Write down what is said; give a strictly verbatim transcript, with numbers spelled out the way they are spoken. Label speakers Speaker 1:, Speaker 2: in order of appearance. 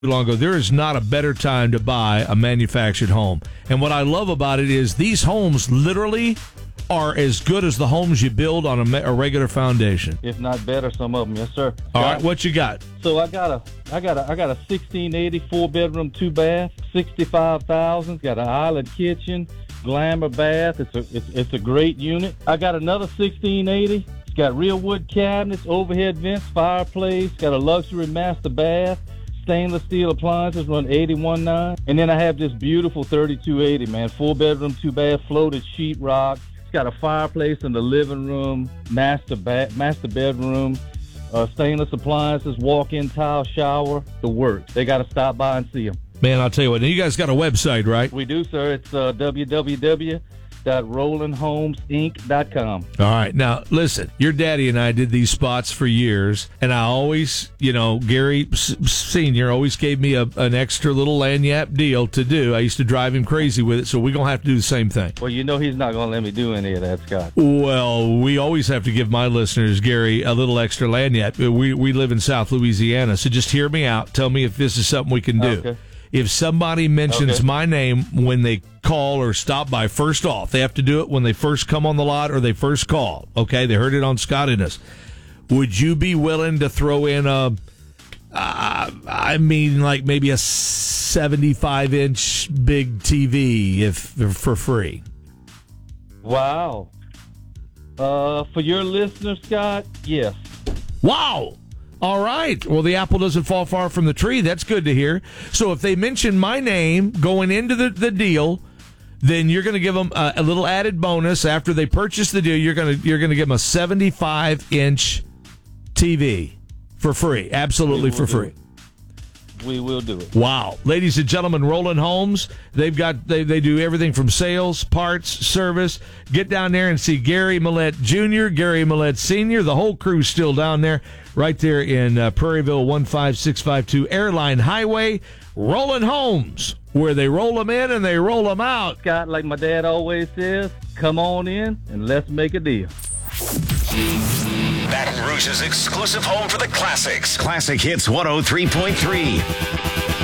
Speaker 1: long ago, there is not a better time to buy a manufactured home. And what I love about it is these homes literally are as good as the homes you build on a, me- a regular foundation.
Speaker 2: If not better, some of them, yes, sir.
Speaker 1: All right, what you got?
Speaker 2: So I got a, I got a, I got a sixteen eighty four bedroom, two bath, sixty-five thousand. Got an island kitchen, glamour bath. It's a, it's, it's a great unit. I got another sixteen eighty. It's got real wood cabinets, overhead vents, fireplace. Got a luxury master bath. Stainless steel appliances run eighty-one nine. And then I have this beautiful thirty-two eighty, man. Four bedroom, two bath, floated sheetrock. It's got a fireplace in the living room, master ba- master bedroom, uh, stainless appliances, walk-in tile shower, the works. They got to stop by and see them.
Speaker 1: Man, I'll tell you what. You guys got a website, right?
Speaker 2: We do, sir. It's uh, w w w dot roland homes inc dot com.
Speaker 1: All right. Now, listen, your daddy and I did these spots for years, and I always, you know, Gary S- Senior always gave me a, an extra little lanyap deal to do. I used to drive him crazy with it, so we're going to have to do the same thing.
Speaker 2: Well, you know he's not going to let me do any of that, Scott.
Speaker 1: Well, we always have to give my listeners, Gary, a little extra lanyap. We, we live in South Louisiana, so just hear me out. Tell me if this is something we can do.
Speaker 2: Okay.
Speaker 1: If somebody mentions
Speaker 2: Okay.
Speaker 1: my name when they call or stop by, first off, they have to do it when they first come on the lot or they first call. Okay, they heard it on Scottiness. Would you be willing to throw in a, uh, I mean, like maybe a seventy-five inch big T V if for free?
Speaker 2: Wow. Uh, for your listeners, Scott, yes.
Speaker 1: Wow. All right. Well, the apple doesn't fall far from the tree. That's good to hear. So if they mention my name going into the, the deal, then you're going to give them a, a little added bonus after they purchase the deal. You're going to you're going to give them a seventy-five inch T V for free, absolutely for free.
Speaker 2: We will do it.
Speaker 1: Wow, ladies and gentlemen, Roland Homes. They've got they they do everything from sales, parts, service. Get down there and see Gary Millett Junior, Gary Millett Senior. The whole crew's still down there, right there in uh, Prairieville, one five six five two Airline Highway. Roland Homes, where they roll them in and they roll them out.
Speaker 2: Scott, like my dad always says, come on in and let's make a deal.
Speaker 3: Baton Rouge's exclusive home for the classics. Classic Hits one oh three point three.